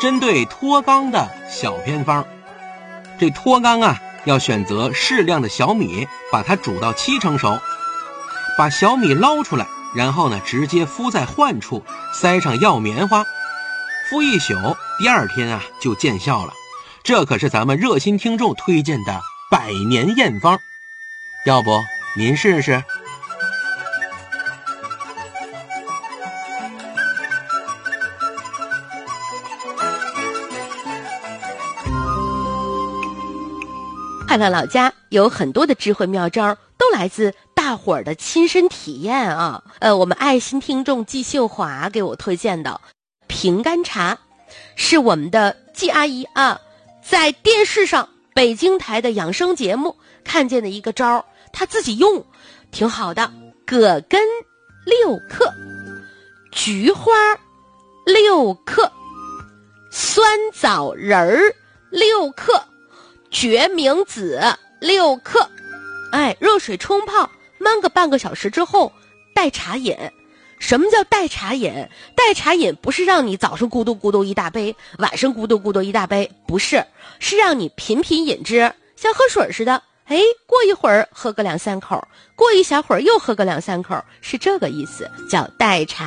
针对脱肛的小偏方。这脱肛啊，要选择适量的小米，把它煮到7成熟，把小米捞出来，然后呢直接敷在患处，塞上药棉花，敷1宿，第2天啊就见效了。这可是咱们热心听众推荐的100年验方，要不您试试？ 快乐老家有很多的智慧妙招，都来自大伙儿的亲身体验啊。我们爱心听众季秀华给我推荐的平肝茶，是我们的季阿姨啊，在电视上北京台的养生节目看见的一个招，她自己用挺好的。葛根6克，菊花6克，酸枣仁儿6克，决明子6克，热水冲泡，焖个半个小时之后代茶饮。什么叫代茶饮？代茶饮不是让你早上咕嘟咕嘟一大杯，晚上咕嘟咕嘟一大杯，不是，是让你品品饮之，像喝水似的。过一会儿喝个2-3口，过一小会儿又喝个2-3口，是这个意思，叫代茶。